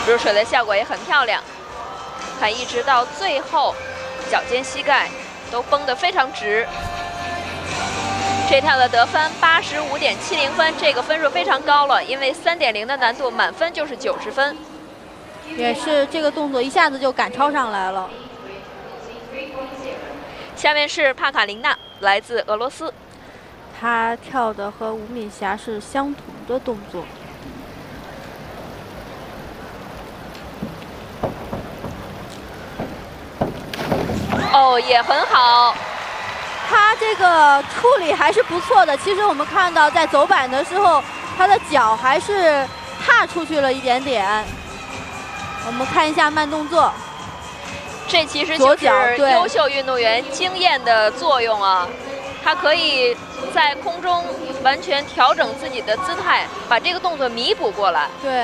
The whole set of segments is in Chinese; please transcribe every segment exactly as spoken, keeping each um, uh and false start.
入水的效果也很漂亮。看，一直到最后，脚尖膝盖都绷得非常直。这跳的得分八十五点七零分，这个分数非常高了，因为三点零的难度满分就是九十分。 也是这个动作一下子就赶超上来了。 下面是帕卡琳娜，来自俄罗斯。 她跳的和吴敏霞是相同的动作。 哦，也很好。 她这个处理还是不错的。其实我们看到在走板的时候，她的脚还是踏出去了一点点。我们看一下慢动作。 这其实就是优秀运动员经验的作用啊，他可以在空中完全调整自己的姿态，把这个动作弥补过来。 对。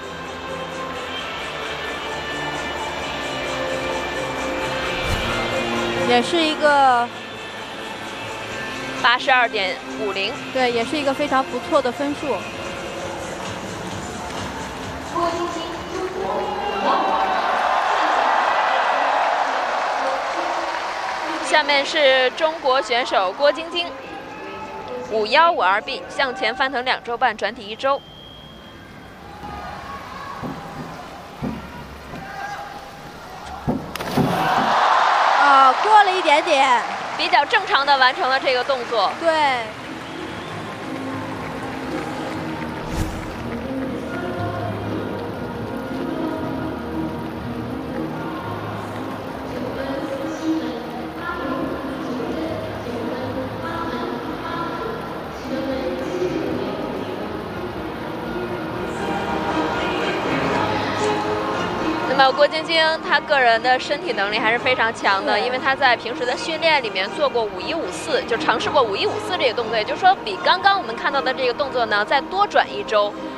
也是一个八十二点五零， 对，也是一个非常不错的分数。 下面是中国选手郭晶晶，五幺五二 B 向前翻腾两周半，转体一周。 啊，过了一点点， 比较正常的完成了这个动作。 对。 那么郭晶晶她个人的身体能力还是非常强的，因为她在平时的训练里面做过五一五四，就尝试过五一五四这个动作，也就是说比刚刚我们看到的这个动作呢再多转一周。